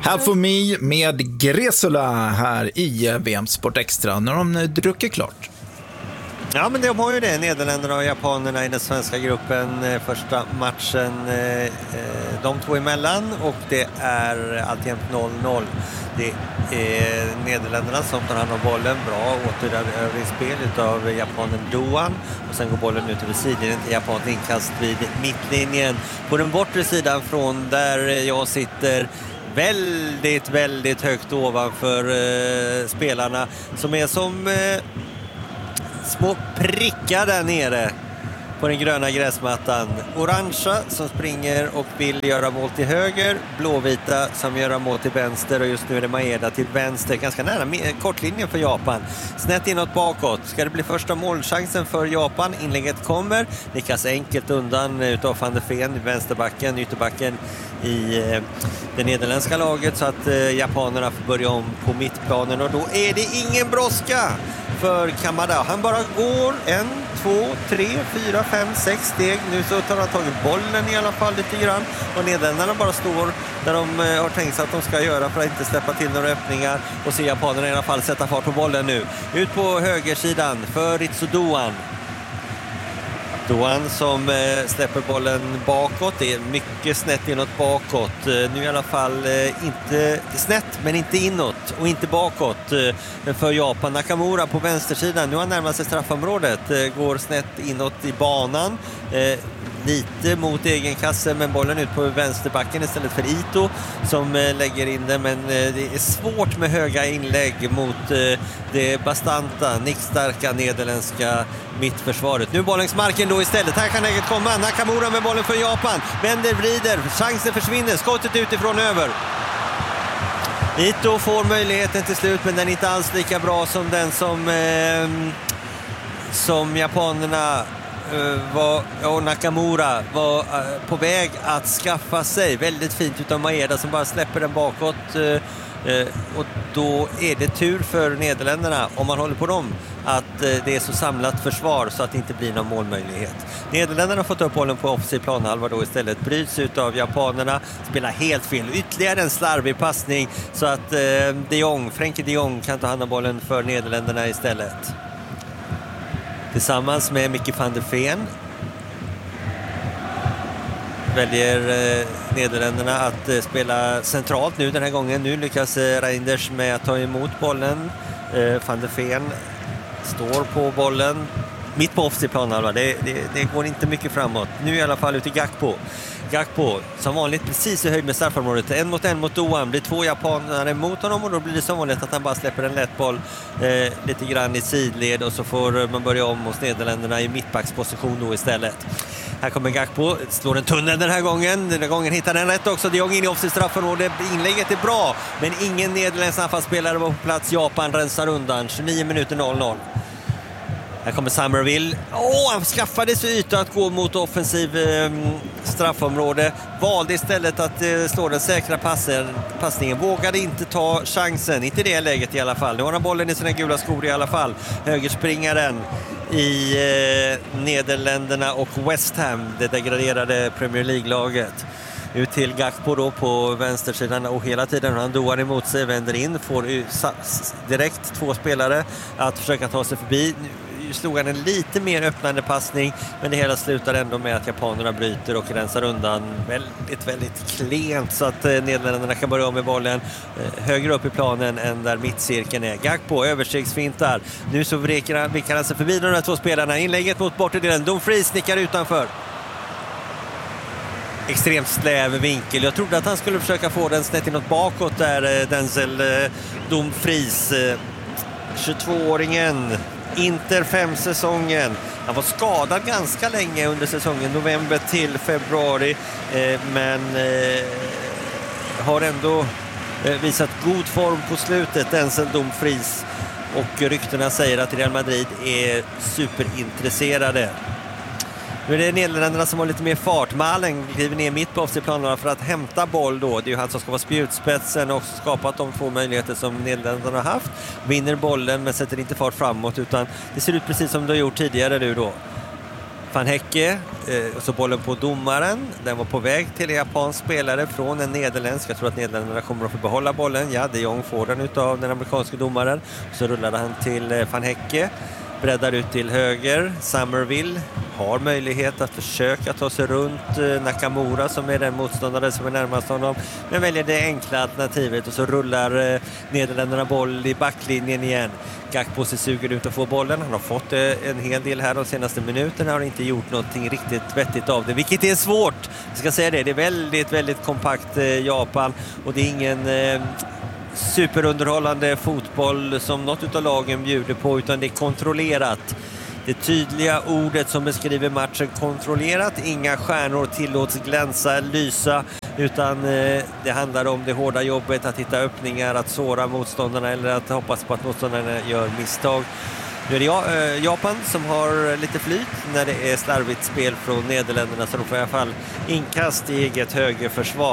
Half of Me med Gresula här i VM Sport Extra när de druckit klart. Ja, men de har ju det, Nederländerna och japanerna i den svenska gruppen. Första matchen de två emellan och det är alltjämt 0-0. Det är Nederländerna som tar hand om bollen, bra återerövringsspel av japanen Doan och sen går bollen ut över sidlinjen till japansk inkast vid mittlinjen på den bortre sidan från där jag sitter. Väldigt högt ovanför spelarna som är som små prickar där nere på den gröna gräsmattan. Orangea som springer och vill göra mål till höger. Blåvita som gör mål till vänster och just nu är det Maeda till vänster. Ganska nära kortlinjen för Japan. Snett inåt bakåt. Ska det bli första målchansen för Japan? Inlägget kommer. Nickas enkelt undan utav Van der Ven, vänsterbacken, ytterbacken i det nederländska laget så att japanerna får börja om på mittplanen och då är det ingen brådska för Kamada. Han bara går 1, 2, 3, 4, 5, 6 steg. Nu så tar han tagit bollen i alla fall lite grann. Och Nederländerna bara står där de har tänkt sig att de ska göra för att inte släppa till några öppningar. Och se japanerna i alla fall sätta fart på bollen nu. Ut på högersidan för Ritsu Doan. Doan som släpper bollen bakåt. Det är mycket snett inåt bakåt. Nu i alla fall inte snett men inte inåt och inte bakåt för Japan. Nakamura på vänstersidan. Nu har han närmat sig straffområdet. Går snett inåt i banan. Lite mot egen kasse men bollen ut på vänsterbacken istället för Ito som lägger in det, men det är svårt med höga inlägg mot det bastanta, nickstarka nederländska mittförsvaret. Nu bollensmarken då istället, här kan läget komma. Nakamura med bollen för Japan, vänder, vrider, chansen försvinner, skottet utifrån över. Ito får möjligheten till slut men den är inte alls lika bra som den som japanerna och Nakamura var på väg att skaffa sig. Väldigt fint utav Maeda som bara släpper den bakåt och då är det tur för Nederländerna om man håller på dem att det är så samlat försvar så att det inte blir någon målmöjlighet. Nederländerna har fått upp bollen på offensiv planhalva då istället, bryts utav japanerna, spelar helt fel, ytterligare en slarvig passning så att Frenkie de Jong kan ta hand om bollen för Nederländerna istället. Tillsammans med Mickey van der Ven väljer Nederländerna att spela centralt nu den här gången. Nu lyckas Reinders med att ta emot bollen. Van der Ven står på bollen mitt på offensiv planhalva. Det går inte mycket framåt. Nu i alla fall ut i Gakpo som vanligt precis i höjd med straffområdet. 1 mot Doan. Blir 2 japanare mot honom och då blir det som vanligt att han bara släpper en lätt boll lite grann i sidled och så får man börja om hos Nederländerna i mittbacksposition då istället. Här kommer Gakpo, slår en tunnel den här gången. Den här gången hittar den rätt också. De Jong in i offensiv straffområde. Inlägget är bra men ingen nederländsk anfallsspelare var på plats. Japan rensar undan. 29 minuter 0-0. Här kommer Somerville. Han skaffade sig yta att gå mot offensiv straffområde. Valde istället att slå den säkra passningen. Vågade inte ta chansen. Inte i det läget i alla fall. Nu har han bollen i sina gula skor i alla fall. Högerspringaren i Nederländerna och West Ham, det degraderade Premier League-laget. Ut till Gakpo då på vänstersidan och hela tiden har han Doan emot sig, vänder in, får direkt 2 spelare att försöka ta sig förbi. Nu slog han en lite mer öppnande passning men det hela slutar ändå med att japanerna bryter och rensar undan väldigt klent så att Nederländerna kan börja om med bollen högre upp i planen än där mittcirkeln är. Gakpo överstegsfintar. Nu så vickar han sig förbi de här 2 spelarna. Inlägget mot bortedelen. Dumfries nickar utanför. Extremt släv vinkel. Jag trodde att han skulle försöka få den snett inåt bakåt där Denzel Dumfries, 22-åringen, Inter 5-säsongen. Han var skadad ganska länge under säsongen, november till februari, men har ändå visat god form på slutet, Denzel Dumfries, och ryktena säger att Real Madrid är superintresserade. Nu är det Nederländerna som har lite mer fart. Malen kliver ner mitt på offensivplanen för att hämta boll då. Det är ju han som ska vara spjutspetsen och skapat de 2 möjligheter som Nederländerna har haft. Vinner bollen men sätter inte fart framåt utan det ser ut precis som det har gjort tidigare nu då. Van Hecke, så bollen på domaren. Den var på väg till en japansk spelare från en nederländsk. Jag tror att nederländerna kommer att få behålla bollen. Ja, de Jong får den utav den amerikanska domaren. Så rullade han till Van Hecke. Breddar ut till höger. Summerville har möjlighet att försöka ta sig runt Nakamura som är den motståndare som är närmast honom. Men väljer det enkla alternativet och så rullar Nederländerna boll i backlinjen igen. Gakpo ser sugen ut att få bollen. Han har fått en hel del här de senaste minuterna. Har inte gjort någonting riktigt vettigt av det. Vilket är svårt. Jag ska säga det. Det är väldigt, väldigt kompakt Japan. Och det är ingen superunderhållande fotboll som något av lagen bjuder på. Utan det är kontrollerat. Det tydliga ordet som beskriver matchen, kontrollerat. Inga stjärnor tillåts glänsa, lysa. Utan det handlar om det hårda jobbet, att hitta öppningar, att såra motståndarna eller att hoppas på att motståndarna gör misstag. Nu är det Japan som har lite flyt när det är slarvigt spel från Nederländerna, så de får i alla fall inkast i eget högerförsvar.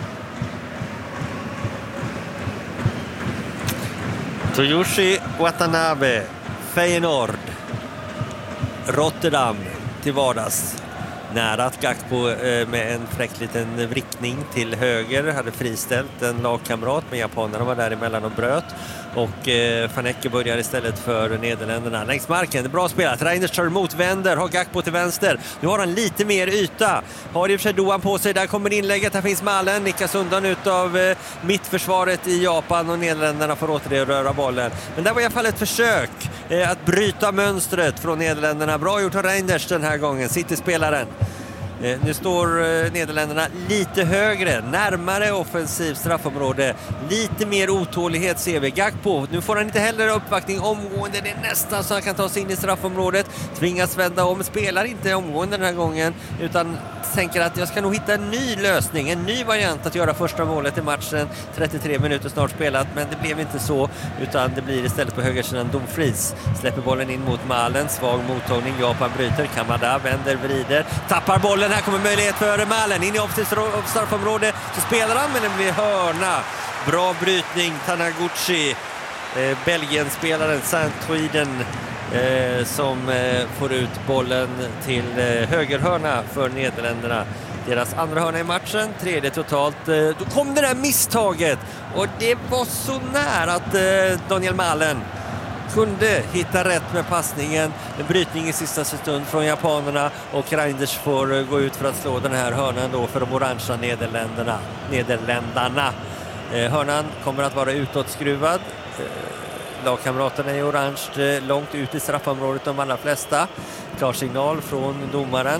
Toyoshi Watanabe, Feyenoord, Rotterdam till vardags. Nära att Gakpo med en fräck liten vrickning till höger hade friställt en lagkamrat, men japanerna var däremellan och bröt. Och Van Hecke börjar istället för Nederländerna. Längs marken, det är bra spelat. Reinders kör emot, vänder, har Gakpo till vänster. Nu har han lite mer yta. Har i och för sig Doan på sig, där kommer inlägget. Här finns Malen, nickas undan utav mittförsvaret i Japan och Nederländerna får återröra bollen. Men det var i alla fall ett försök att bryta mönstret från Nederländerna. Bra gjort av Reinders den här gången, City-spelaren. Nu står Nederländerna lite högre, närmare offensiv straffområde. Lite mer otålighet ser vi. Gakpo, nu får han inte heller uppvaktning omgående. Det är nästan så han kan ta sig in i straffområdet. Tvingas vända om, spelar inte omgående den här gången. Utan tänker att jag ska nog hitta en ny lösning, en ny variant att göra första målet i matchen. 33 minuter snart spelat, men det blev inte så. Utan det blir istället på högersidan Dumfries. Släpper bollen in mot Malen, svag mottagning. Japan bryter, Kamada vänder, vrider. Tappar bollen. Här kommer möjlighet för Malen in i straffområde, så spelar han, men det blir hörna. Bra brytning, Taniguchi, Belgien-spelaren Saint-Truiden som får ut bollen till högerhörna för Nederländerna. Deras andra hörna i matchen, tredje totalt. Då kom det där misstaget och det var så nära att Daniel Malen kunde hitta rätt med passningen. En brytning i sista stund från japanerna och Reinders får gå ut för att slå den här hörnan då för de orangea Nederländarna. Hörnan kommer att vara utåtskruvad. Lagkamraterna är orange långt ut i straffområdet, de allra flesta. Klar signal från domaren.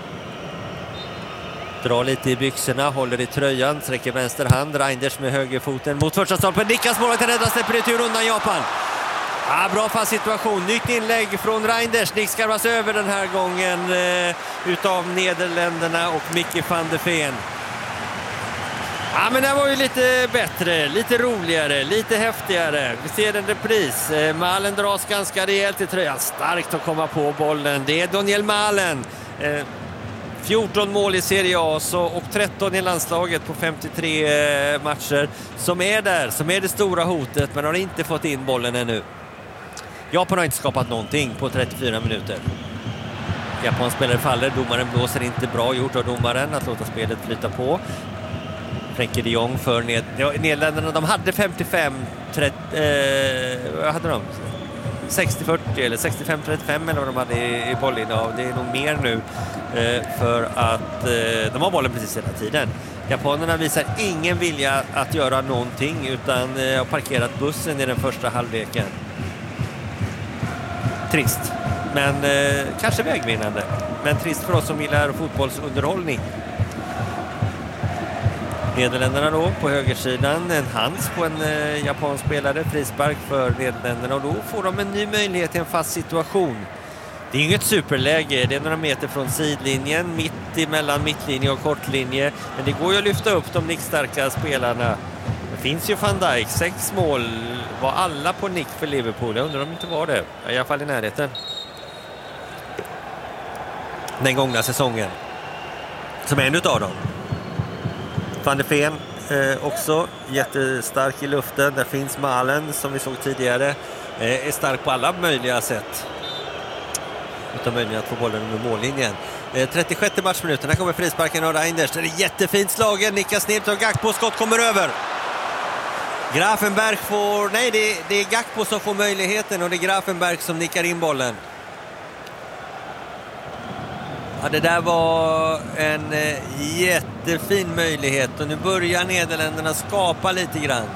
Drar lite i byxorna, håller i tröjan, sträcker vänster hand. Reinders med högerfoten mot första stolpen. Nickas målet, räddas, släpper ut ur undan Japan. Bra fast situation. Nytt inlägg från Reinders. Nick skarvas över den här gången utav Nederländerna och Mickey van de Ven. Men det var ju lite bättre, lite roligare, lite häftigare. Vi ser en repris. Malen dras ganska rejält i tröjan. Starkt att komma på bollen. Det är Daniel Malen. 14 mål i Serie A och 13 i landslaget på 53 matcher. Som är där, som är det stora hotet, men har inte fått in bollen ännu. Japan har inte skapat någonting på 34 minuter. Japans spelare faller, domaren blåser, inte bra gjort av domaren att låta spelet flyta på. Frenkie de Jong för Nederländerna. De hade 60-40 eller 65-35 eller vad de hade i bollinnehav. Det är nog mer nu för att de har bollen precis hela tiden. Japanerna visar ingen vilja att göra någonting utan har parkerat bussen i den första halvleken. Trist, men kanske vägvinnande. Men trist för oss som gillar fotbollsunderhållning. Nederländerna då på högersidan, en hands på en japansk spelare, frispark för Nederländerna och då får de en ny möjlighet till en fast situation. Det är inget superläge, det är några meter från sidlinjen, mitt emellan mittlinje och kortlinje, men det går ju att lyfta upp de nickstarka spelarna. Det finns ju Van Dijk, 6 mål, var alla på nick för Liverpool, jag undrar om det inte var det, i alla fall i närheten. Den gångna säsongen, som är en utav dem. Van de Ven också jättestark i luften. Där finns Malen som vi såg tidigare. Är stark på alla möjliga sätt. utan möjligen att få bollen under mållinjen. 36 matchminuten, här kommer frisparken av Reinders. Det är jättefint slagen, nickas ner och Gakpo skott kommer över. Grafenberg får, nej det är Gakpo som får möjligheten och det är Grafenberg som nickar in bollen. Ja, det där var en jättefin möjlighet och nu börjar Nederländerna skapa lite grann.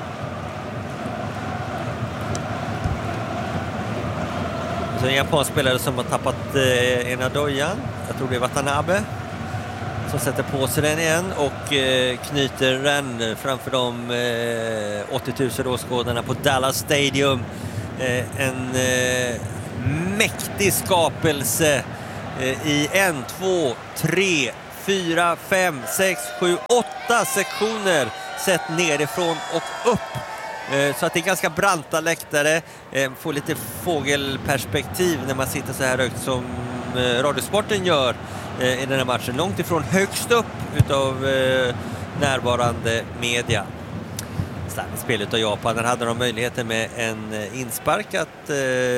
Så en japansk spelare som har tappat ena dojan, jag tror det är Watanabe, som sätter på sig den igen och knyter den framför de 80 000 åskådarna på Dallas Stadium. En mäktig skapelse i 1, 2, 3, 4, 5, 6, 7, 8 sektioner sett nerifrån och upp. Så att det är ganska branta läktare. Får lite fågelperspektiv när man sitter så här högt som Radiosporten gör i den här matchen. Långt ifrån högst upp utav närvarande media. Starkt spel utav Japan. Där hade de möjligheten med en inspark att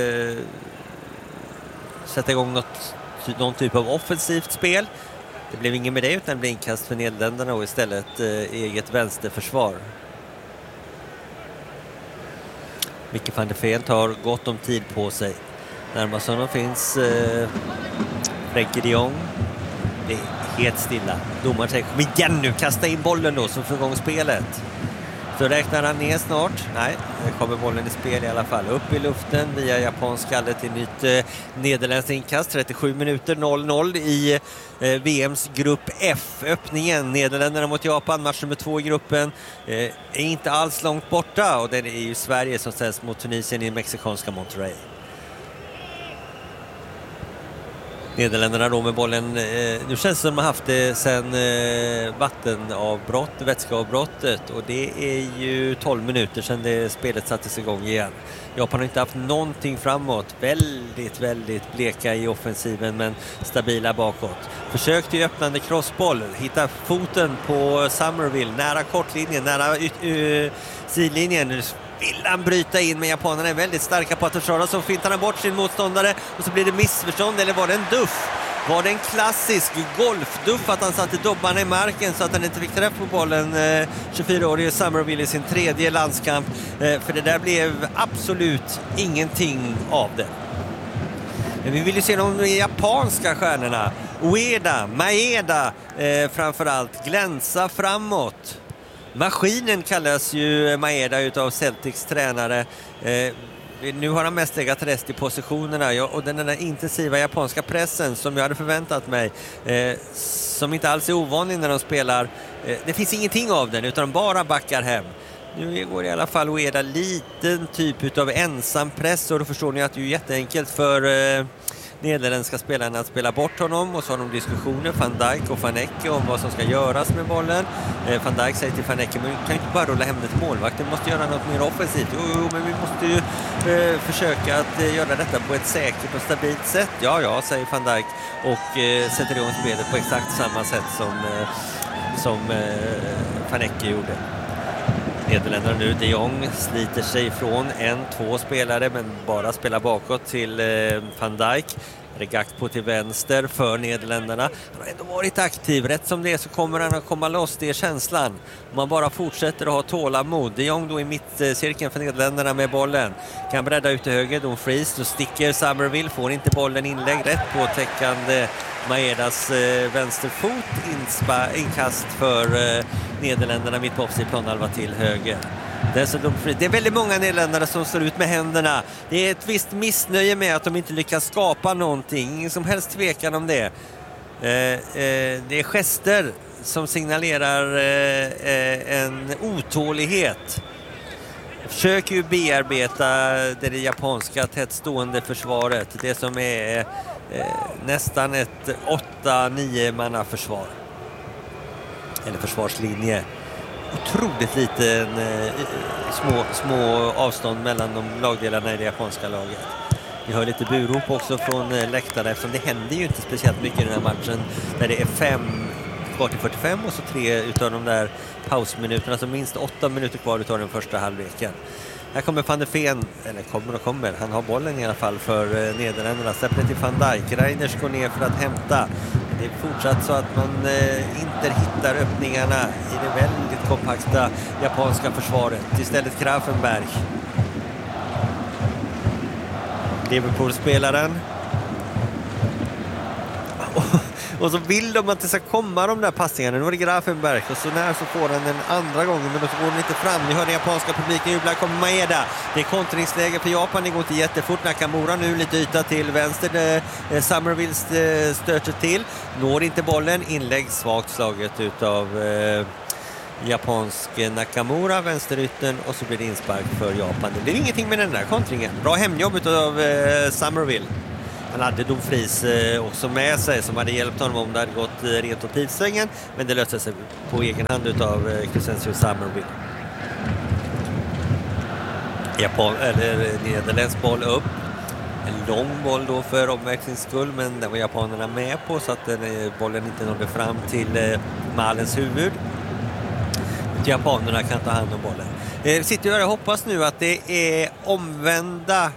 sätta igång någon typ av offensivt spel. Det blev ingen med det utan det blev inkast för Nederländerna och istället eget vänsterförsvar. Micke van der Ven tar gott om tid på sig. Närmast honom finns Frenkie de Jong. Det är helt stilla. Domaren säger, kom igen nu, kasta in bollen då som får igång spelet. Så räknar han ner snart. Nej, det kommer bollen i spel i alla fall. Upp i luften via japansk skalle till nytt nederländskt inkast. 37 minuter 0-0 i VMs grupp F. Öppningen, Nederländerna mot Japan, match nummer 2 i gruppen. Är inte alls långt borta och det är ju Sverige som ställs mot Tunisien i mexikanska Monterrey. Nederländerna då med bollen, nu känns det som de har haft det sedan vattenavbrott, vätskeavbrottet och det är ju 12 minuter sedan det spelet sattes igång igen. Japan har inte haft någonting framåt, väldigt bleka i offensiven men stabila bakåt. Försök till öppnande crossboll, hitta foten på Somerville, nära kortlinjen, nära sidlinjen. Vill han bryta in, men japanerna är väldigt starka på att försvara, så fintar han bort sin motståndare och så blir det missförstånd, eller var det en duff? Var det en klassisk golfduff att han satte dobbarna i marken så att han inte fick träff på bollen, 24-årige Somerville i sin 3:e landskamp, för det där blev absolut ingenting av det. Men vi vill ju se de japanska stjärnorna, Ueda, Maeda framförallt, glänsa framåt. Maskinen kallas ju Maeda utav Celtics tränare. Nu har han mest legat rest i positionerna och den där intensiva japanska pressen som jag hade förväntat mig, som inte alls är ovanlig när de spelar. Det finns ingenting av den utan de bara backar hem. Nu går i alla fall Ueda liten typ av ensam press och då förstår ni att det är jätteenkelt för nederländska spelarna att spela bort honom, och så har de diskussioner, Van Dijk och Van Ecke, om vad som ska göras med bollen. Van Dijk säger till Van Ecke, men vi kan inte bara rulla hem det till målvakt, vi måste göra något mer offensivt. Jo, men vi måste ju försöka att göra detta på ett säkert och stabilt sätt. Ja, säger Van Dijk och sätter igång spelet på exakt samma sätt som Van Ecke gjorde. Nederländerna nu, de Jong sliter sig ifrån 1-2 spelare men bara spelar bakåt till Van Dijk. Gakpo till vänster för Nederländerna. Han har ändå varit aktiv. Rätt som det är så kommer han att komma loss. Det är känslan. Om man bara fortsätter att ha tålamod. De Jong då i mittcirkeln för Nederländerna med bollen. Kan bredda ut till höger. Don Fries. Då sticker Somerville. Får inte bollen inlägg. Rätt på täckande Maedas vänsterfot. Inkast för Nederländerna mitt på offside-planhalva till höger. Det är väldigt många nederländare som står ut med händerna. Det är ett visst missnöje med att de inte lyckas skapa någonting. Ingen som helst tvekan om det. Det är gester som signalerar en otålighet. Försöker ju bearbeta det japanska tättstående försvaret. Det som är nästan ett 8-9 manna försvar. Eller försvarslinje. Otroligt liten små avstånd mellan de lagdelarna i det japanska laget. Vi hör lite burop också från läktarna, eftersom det händer ju inte speciellt mycket i den här matchen när det är 5 kvar till 45 och så 3 utav de där pausminuterna, så minst 8 minuter kvar utav den första halvleken. Här kommer van der Ven, eller kommer. Han har bollen i alla fall för Nederländerna. Släpper till Van Dijk. Reinders går ner för att hämta. Det är fortsatt så att man inte hittar öppningarna i det väldigt kompakta japanska försvaret. Istället Grafenberg. Liverpool-spelaren. Och så vill de att det ska komma de där passningarna. Nu var det Grafenberg och så när så får han den andra gången, men då går den inte fram. Ni hör den japanska publiken jubla, kommer Maeda. Det är kontringsläge för Japan, det går inte jättefort. Nakamura nu lite yta till vänster. Summerville stöter till. Når inte bollen, inlägg svagt slaget utav japansk Nakamura, vänsterytten, och så blir det inspark för Japan. Det blir ingenting med den där kontringen. Bra hemjobb utav Summerville. Han hade Dumfries också med sig som hade hjälpt honom om det hade gått rent åt tidsvängen, men det löste sig på egen hand utav Crescencio Summerville. Nederländsk boll upp. En lång boll då för omväxlings skull, men den var japanerna med på så att bollen inte nådde fram till Malens huvud. Japanerna kan ta hand om bollen. Sitter jag och hoppas nu att det är omvända.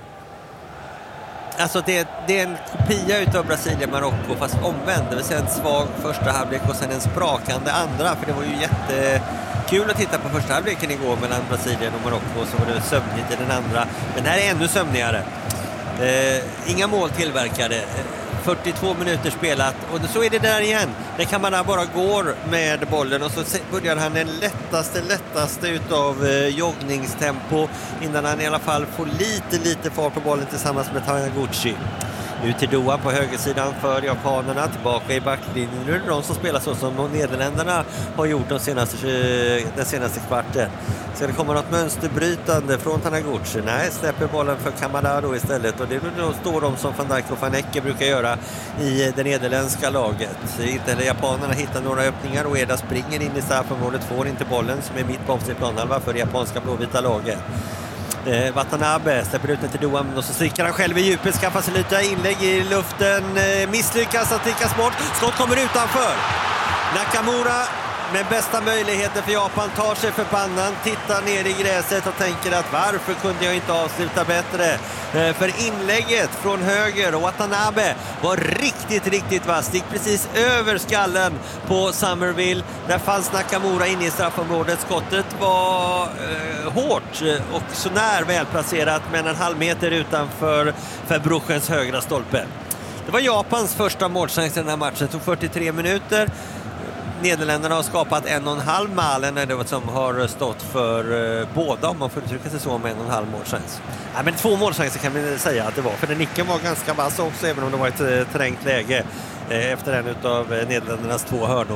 Alltså det är en kopia utav Brasilien-Marocko fast omvänd. Det vill säga en svag första halvlek och sen en sprakande andra. För det var ju jättekul att titta på första halvleken igår mellan Brasilien och Marocko. Och så var det sömnigt i den andra. Men det här är ännu sömnigare. Inga mål tillverkade. 42 minuter spelat. Och så är det där igen. När Kamara bara går med bollen och så börjar han den lättaste utav joggningstempo innan han i alla fall får lite fart på bollen tillsammans med Taniguchi. Ut till Doan på högersidan för japanerna, tillbaka i backlinjen. Nu är det de som spelar så som Nederländerna har gjort den senaste kvarten. Ska det komma något mönsterbrytande från Taniguchi? Nej, släpper bollen för Kamada då istället. Och det då står de som Van Dijk och Van Hecke brukar göra i det nederländska laget. Inte heller japanerna hittar några öppningar och Eda springer in i straffområdet, får inte bollen som är mitt på offensiv planhalva för det japanska blåvita laget. Watanabe släpper ut den till Doan och så sticker han själv i djupet, skaffar sig lite inlägg i luften, misslyckas att stickas bort, skott kommer utanför. Nakamura med bästa möjligheten för Japan tar sig för pannan, tittar ner i gräset och tänker att varför kunde jag inte avsluta bättre? För inlägget från höger och Watanabe var riktigt vass. Gick precis över skallen på Summerville. Där fanns Nakamura inne i straffområdet. Skottet var hårt och så när välplacerat, men en halv meter utanför Bruchens högra stolpe. Det var Japans första målchans i den här matchen. Det tog 43 minuter. Nederländerna har skapat 1,5 Malen är det som har stått för båda, om man får uttrycka sig så, med 1,5 målchans. Ja, men 2 målchanser kan vi säga att det var, för den nicken var ganska vass också, även om det var ett trängt läge efter en av Nederländernas 2 hörnor.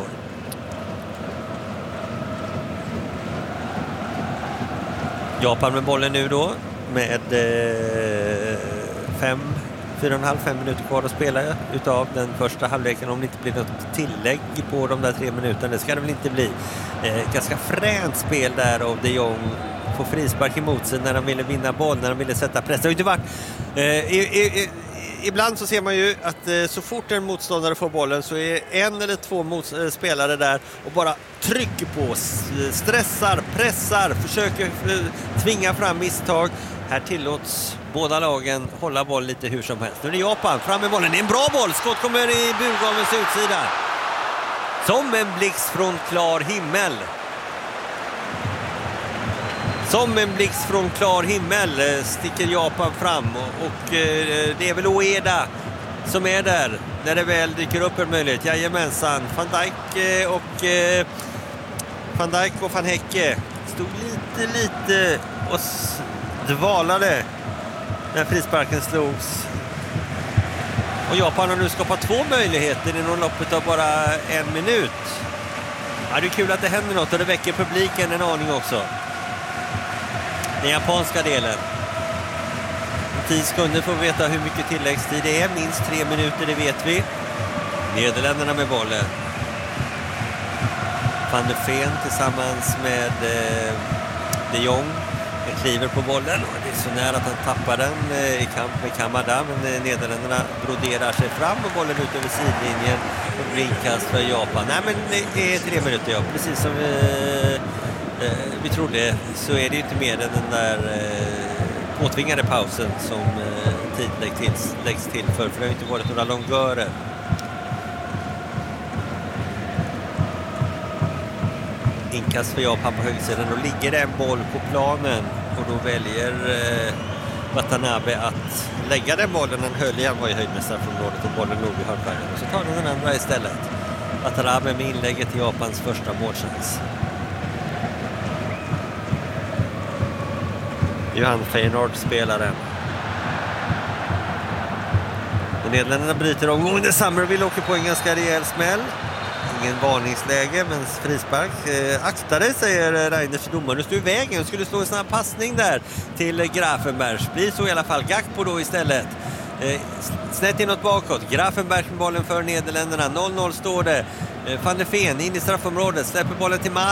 Japan med bollen nu då med 4,5 minuter kvar att spela utav den första halvleken, om det inte blir något tillägg på de där 3 minuterna. Det ska det väl inte bli. Ganska fränt spel där av De Jong på frispark emot sig när de ville vinna boll, när de ville sätta press. Det har ju inte varit... Ibland så ser man ju att så fort en motståndare får bollen så är 1 eller 2 spelare där och bara trycker på, stressar, pressar, försöker tvinga fram misstag. Här tillåts båda lagen hålla boll lite hur som helst. Nu är det Japan, fram med bollen. Det är en bra boll. Skott kommer i burgavens utsida. Som en blixt från klar himmel. Som en blixt från klar himmel sticker Japan fram. Och det är väl Ueda som är där när det väl dyker upp en möjlighet. Jajamensan. Van Dijk och Van Hecke stod lite och dvalade när frisparken slogs. Och Japan har nu skapat 2 möjligheter inom loppet av bara 1 minut. Ja, det är kul att det händer något och det väcker publiken en aning också. Den japanska delen. 10 sekunder får vi veta hur mycket tilläggstid det är. Minst 3 minuter, det vet vi. Nederländerna med bollen. Van der Ven tillsammans med De Jong kliver på bollen och det är så nära att han tappar den i kamp med Kamada, men Nederländerna broderar sig fram och bollen ut över sidlinjen och blir inkast för Japan. Nej, men det är 3 minuter, ja, precis som vi trodde så är det ju inte mer än den där påtvingade pausen som tid läggs till för det har ju inte varit några långörer. Inkast för Japan på högersidan. Då ligger det en boll på planen och då väljer Watanabe att lägga den bollen. Han höll igen, var i höjd med straffområdet och bollen låg i hörnflaggan. Och så tar den andra istället. Watanabe med inlägget till Japans första målchans. Johan Feyenoord spelar den. Nederländerna bryter om. The Summerville åker på en ganska rejäl smäll. Ingen varningsläge, men frispark. Akta dig, säger Reinders till domaren. Du står i vägen. Skulle slå en snabb passning där till Grafenberg. Blir så i alla fall. Gakpo då istället. Snett inåt bakåt. Grafenberg med bollen för Nederländerna. 0-0 står det. Van der Ven in i straffområdet. Släpper bollen till Mal.